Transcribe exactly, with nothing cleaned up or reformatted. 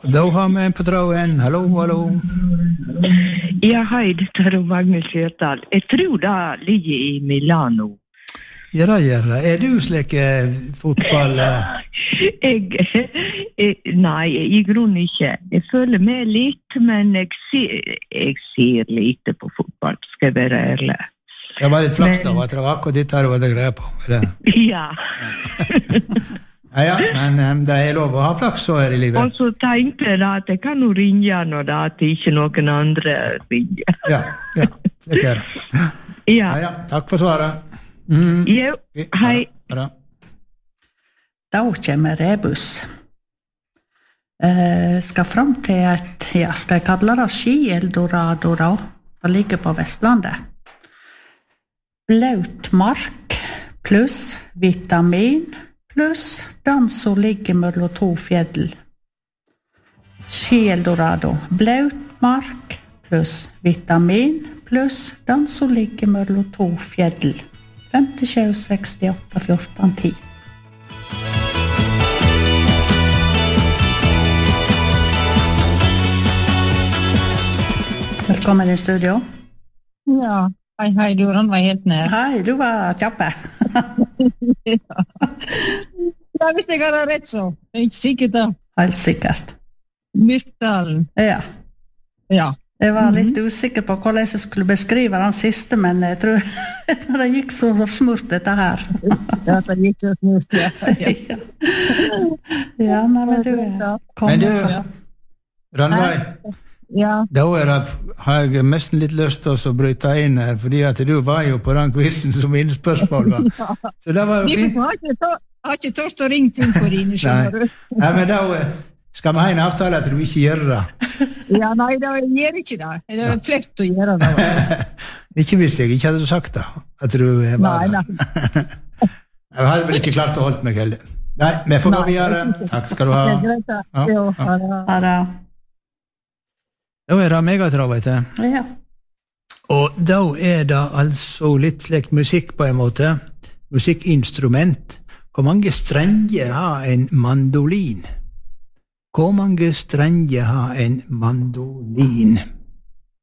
Da har vi en på tråden. Hallo, hallo. Ja, hei, dette er Magnus Kjørtal. Jeg tror det ligger i Milano. Ja, det gjør det. Er du slik eh, fotball? Eh? Jeg, jeg, nei, i grunnen ikke. Jeg føler med litt, men jeg ser, jeg ser lite på fotball, skal jeg være ærlig. Det var litt flaks da, at det var akkurat ditt her og det greier på. Det. Ja. Ja, ja, men um, det er lov å ha flaks så her i livet. Og så tenkte jeg da at jeg kan jo ringe når det at ikke noen andre ringer. Ja, ja, det gjør det. Ja. Ja. Ja, takk for svaret. Mm. Jo, hei. Bra. Da kommer Rebus. Eh, skal fram til et, ja, skal jeg kalle det Ski-Eldorado da? Det ligger på Vestlandet. Blaut mark pluss vitamin pluss den som ligger mellom to fjell. Ski-Eldorado. Blaut mark pluss vitamin pluss den som ligger mellom to fjell. femtisju sekstiåtte fjorten ti. Velkommen i studio. Ja, hei, hei, du var helt nær. Hei, du var kjappe. Ja. Ja, hvis jeg har rett så. Det er ikke sikkert da. Helt sikkert. Myrkdalen. Ja. Ja. Jeg var litt usikker på hvordan jeg skulle beskrive den siste, men jeg tror det gikk så smurt dette her. Ja, det gikk så smurt, ja. Ja, ja men du er Men du, Rannveig, Ja. da er det, har jeg nesten litt lyst til å bryte inn her, fordi at du var jo på den quizen som mine spørsmål var. Så det var jo Vi fint. har ikke, har ikke tørst å ringe til for dine, skjønner du. Nei, men da skal vi ha en avtale at du ikke gjør det. Ja, nei, da gjør ikke det. Det er flert å gjøre det. Ikke hvis jeg ikke hadde sagt det, at du var Nei, det. nei. Jeg hadde vel ikke klart å holde meg heller. Nei, vi får gå Nei, videre. Takk skal du ha. Det er greit, da. Ja, Jo, ja. ha det. Ja, da. Da er det megatrav, vet du. Ja. Og da er det altså litt slik musikk på en måte. Musikkinstrument. Hvor mange strenger har en mandolin? Hvor mange strenger har en mandolin?